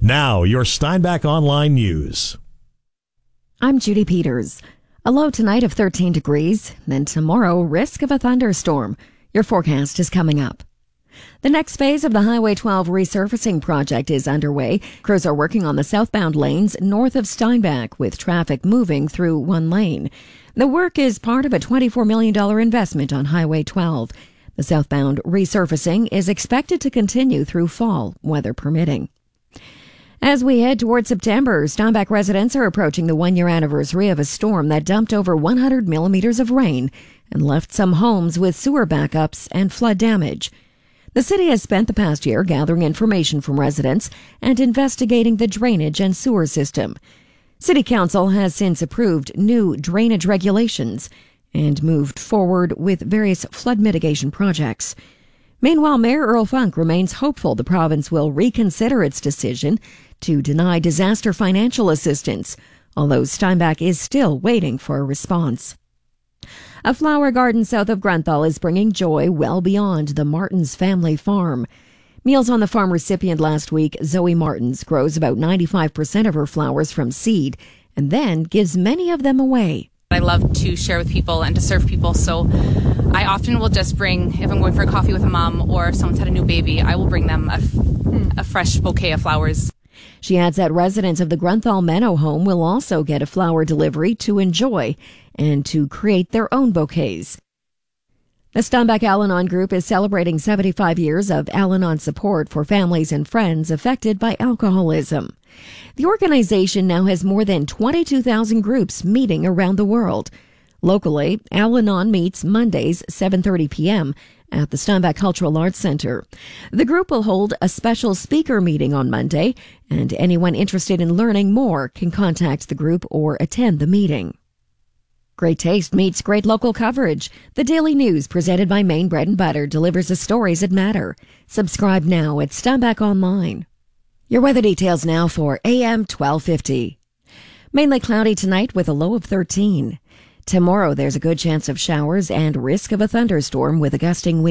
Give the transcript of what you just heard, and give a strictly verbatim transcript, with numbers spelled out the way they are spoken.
Now, your Steinbach Online News. I'm Judy Peters. A low tonight of thirteen degrees, then tomorrow, risk of a thunderstorm. Your forecast is coming up. The next phase of the Highway twelve resurfacing project is underway. Crews are working on the southbound lanes north of Steinbach, with traffic moving through one lane. The work is part of a twenty-four million dollars investment on Highway twelve. The southbound resurfacing is expected to continue through fall, weather permitting. As we head toward September, Steinbach residents are approaching the one-year anniversary of a storm that dumped over one hundred millimeters of rain and left some homes with sewer backups and flood damage. The city has spent the past year gathering information from residents and investigating the drainage and sewer system. City Council has since approved new drainage regulations and moved forward with various flood mitigation projects. Meanwhile, Mayor Earl Funk remains hopeful the province will reconsider its decision to deny disaster financial assistance, although Steinbach is still waiting for a response. A flower garden south of Grunthal is bringing joy well beyond the Martins family farm. Meals on the Farm recipient last week, Zoe Martins, grows about ninety-five percent of her flowers from seed and then gives many of them away. I love to share with people and to serve people, so I often will just bring, if I'm going for a coffee with a mom or if someone's had a new baby, I will bring them a, a fresh bouquet of flowers. She adds that residents of the Grunthal Menno home will also get a flower delivery to enjoy and to create their own bouquets. The Steinbach Al-Anon Group is celebrating seventy-five years of Al-Anon support for families and friends affected by alcoholism. The organization now has more than twenty-two thousand groups meeting around the world. Locally, Al-Anon meets Mondays, seven thirty p.m. at the Steinbach Cultural Arts Center. The group will hold a special speaker meeting on Monday, and anyone interested in learning more can contact the group or attend the meeting. Great taste meets great local coverage. The Daily News, presented by Maine Bread and Butter, delivers the stories that matter. Subscribe now at Steinbach Online. Your weather details now for A M twelve fifty. Mainly cloudy tonight with a low of thirteen. Tomorrow there's a good chance of showers and risk of a thunderstorm with a gusting wind.